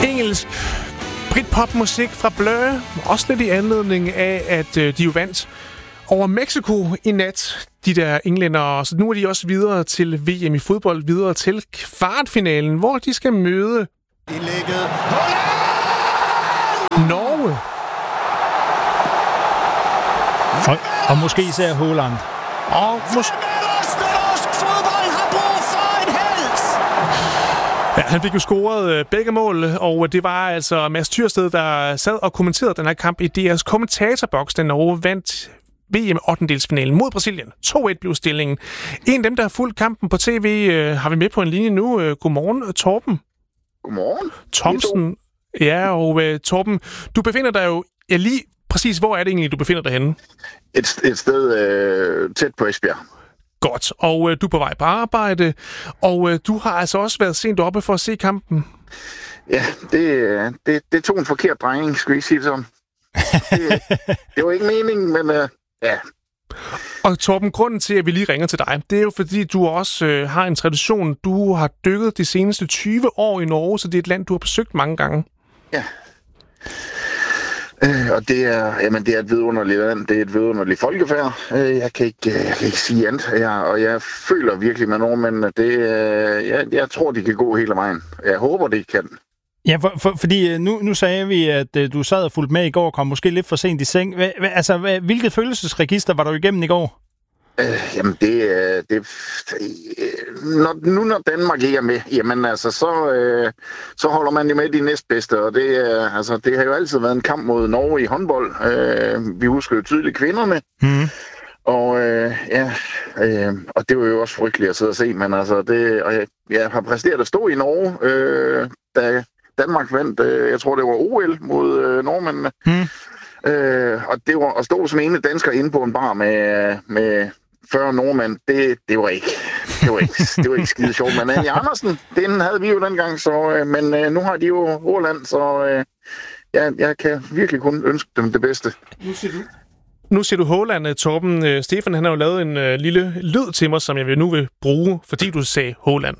Engelsk Britpop-musik fra Blur. Også lidt i anledning af, at de jo vandt over Mexico i nat, de der englændere. Så nu er de også videre til VM i fodbold, videre til kvartfinalen, hvor de skal møde Norge. Og måske især Haaland. Og måske... Ja, han fik jo scoret begge mål, og det var altså Mads Tyrsted, der sad og kommenterede den her kamp i DR's kommentatorboks, da Norge vandt VM 8-delsfinalen mod Brasilien. 2-1 blev stillingen. En af dem, der har fulgt kampen på tv, har vi med på en linje nu. Godmorgen, Torben. Godmorgen. Thomsen. Ja, og Torben, du befinder dig jo lige præcis, hvor er det egentlig, du befinder dig henne? Et sted tæt på Esbjerg. Godt, og du er på vej på arbejde, og du har altså også været sent oppe for at se kampen. Ja, det tog en forkert drejning, skulle jeg sige det sådan. Det var ikke meningen, men ja. Og Torben, grunden til, at vi lige ringer til dig, det er jo fordi, du også har en tradition. Du har dykket de seneste 20 år i Norge, så det er et land, du har besøgt mange gange. Ja. Og det er et vidunderligt land, det er et vidunderligt folkefærd. Jeg kan ikke sige andet. Jeg føler virkelig med nordmændene, jeg tror, de kan gå hele vejen. Jeg håber, de kan. Ja, fordi nu sagde vi, at du sad og fulgte med i går og kom måske lidt for sent i seng. Hvilket følelsesregister var du igennem i går? Jamen, når Danmark ikke er med, jamen altså, så holder man jo med de næstbedste, og det har jo altid været en kamp mod Norge i håndbold. Vi husker jo tydeligt kvinderne, og og det var jo også frygteligt at sidde og se, men altså, jeg har præsteret at stå i Norge, da Danmark vandt, jeg tror det var OL mod nordmændene, og det var at stå som ene dansker inde på en bar med 40 nordmænd, det var ikke skide sjovt. Men Anja Andersen, den havde vi jo dengang, men nu har de jo Åland, så jeg kan virkelig kun ønske dem det bedste. Nu siger du Haaland, Torben. Stefan, han har jo lavet en lille lyd til mig, som jeg nu vil bruge, fordi du sagde Haaland.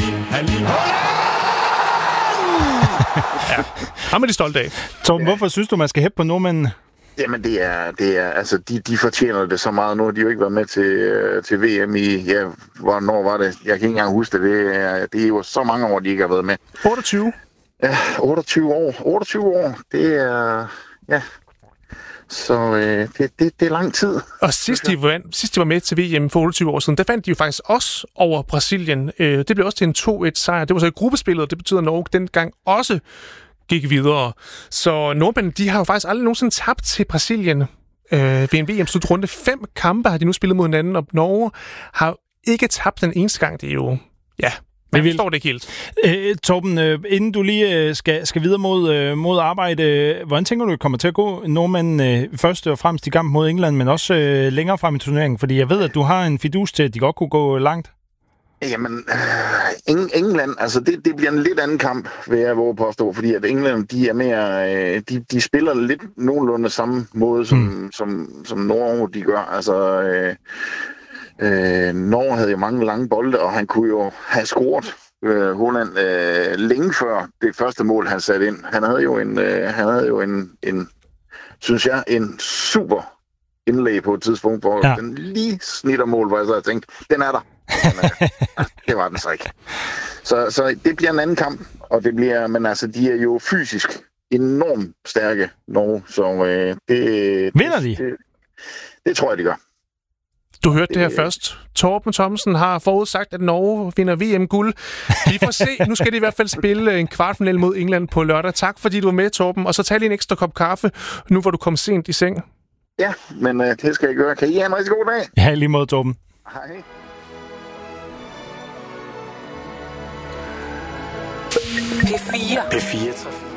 Ja, ham er de stolte af. Torben, hvorfor synes du, man skal hæppe på nordmændene? Jamen, det er altså, de fortjener det så meget nu. De har jo ikke været med til VM i, hvornår var det? Jeg kan ikke engang huske det. Det er jo så mange år, de ikke har været med. 28? Ja, 28 år. 28 år, det er, ja. Så det er lang tid. Og sidst de var med til VM for 28 år siden, der fandt de jo faktisk også over Brasilien. Det blev også til en 2-1 sejr. Det var så i gruppespillet, og det betyder, at Norge dengang også gik videre. Så nordmændene, de har jo faktisk aldrig nogensinde tabt til Brasilien ved en VM-slutrunde. 5 kampe har de nu spillet mod hinanden, og Norge har ikke tabt den eneste gang. Det er jo, ja, man forstår det ikke helt. Torben, inden du lige skal videre mod arbejde, hvordan tænker du, det kommer til at gå nordmændene først og fremmest i kamp mod England, men også længere frem i turneringen? Fordi jeg ved, at du har en fidus til, at de godt kunne gå langt. Jamen, England, altså det bliver en lidt anden kamp, vil jeg våge påstå, fordi at England, de er mere, de spiller lidt nogenlunde samme måde, som Norge, de gør. Altså, Norge havde jo mange lange bolde, og han kunne jo have scoret Haaland længe før det første mål, han satte ind. Han havde jo en synes jeg, en super indlæg på et tidspunkt, hvor den lige snitter mål, hvor jeg så havde tænkt, den er der. Det var den så ikke. Så det bliver en anden kamp, og det bliver, men altså, de er jo fysisk enormt stærke, Norge, så vinder de? Det tror jeg, de gør. Du hørte det her først. Torben Thomsen har forudsagt, at Norge vinder VM-guld. Vi får se. Nu skal de i hvert fald spille en kvartfinale mod England på lørdag. Tak fordi du var med, Torben. Og så tag lige en ekstra kop kaffe, nu hvor du kom sent i seng. Ja, men det skal jeg gøre. Kan I have en rigtig god dag? Ja, lige måde, Torben. Hej. P4.